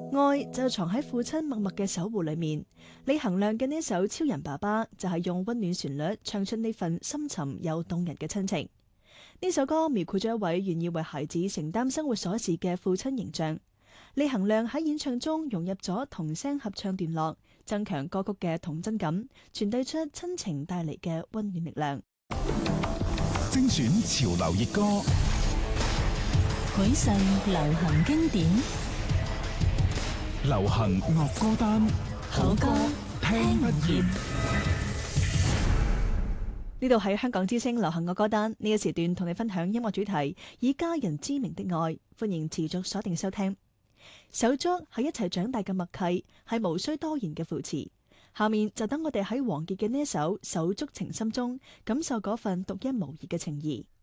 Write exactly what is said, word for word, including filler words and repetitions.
愛就藏喺父親默默嘅守護裏面。李行亮嘅呢一首《超人爸爸》就係用溫暖旋律唱出呢份深沉又動人嘅親情。呢首歌描繪咗一位願意為孩子承擔生活瑣事嘅父親形象。李行亮喺演唱中融入咗童聲合唱段落，增強歌曲嘅童真感，傳遞出親情帶嚟嘅溫暖力量。 精選潮流熱歌， 許世流行經典， 流行樂歌單， 好歌聽唔厭。 呢度係香港之聲流行樂歌單，呢個時段同你分享音樂主題，以家人之名的愛，歡迎持續鎖定收聽。手足係一齊長大嘅默契，係無需多言嘅扶持。下面就等我哋喺王傑嘅呢一首《手足情深》中，感受嗰份獨一無二嘅情誼。